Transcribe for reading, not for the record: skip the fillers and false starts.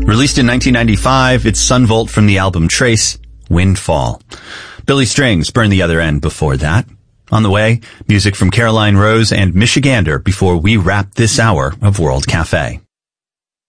Released in 1995, it's Sunvolt from the album Trace, Windfall. Billy Strings, Burn the Other End before that. On the way, music from Caroline Rose and Michigander before we wrap this hour of World Cafe.